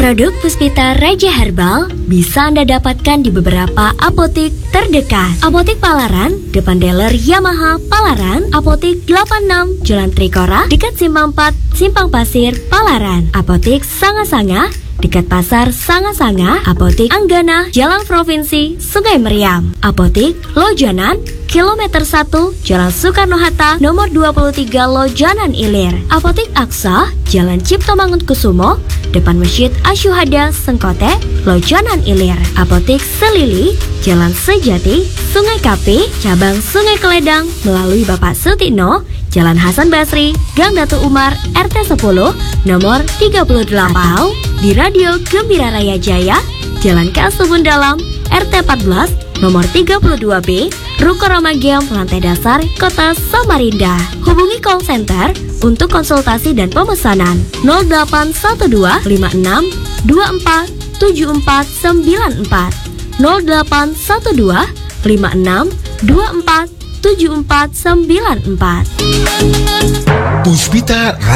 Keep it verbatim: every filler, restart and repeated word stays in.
Produk Puspita Raja Herbal bisa Anda dapatkan di beberapa apotik terdekat. Apotik Palaran, depan dealer Yamaha Palaran. Apotik delapan puluh enam, Jalan Trikora, dekat Simpang empat, Simpang Pasir, Palaran. Apotik Sanga-Sanga, dekat Pasar Sanga-Sanga. Apotik Anggana, Jalan Provinsi, Sungai Meriam. Apotik Lojanan, Kilometer satu, Jalan Soekarno-Hatta, nomor dua puluh tiga, Lojanan Ilir. Apotik Aksa, Jalan Cipto Mangunkusumo, depan Masjid Asyuhada Sengkote, Lojanan Ilir. Apotik Selili, Jalan Sejati, Sungai Kapi, Cabang Sungai Keledang, melalui Bapak Sutino, Jalan Hasan Basri, Gang Datu Umar, R T sepuluh, nomor tiga puluh delapan. Atau di Radio Gembira Raya Jaya, Jalan K S Tubun Dalam, R T empat belas, nomor tiga puluh dua B, Ruko Ramagem, lantai dasar, Kota Samarinda. Hubungi call center untuk konsultasi dan pemesanan nol delapan satu dua lima enam dua empat tujuh empat sembilan empat, nol delapan satu dua lima enam dua empat tujuh empat sembilan empat. Puspita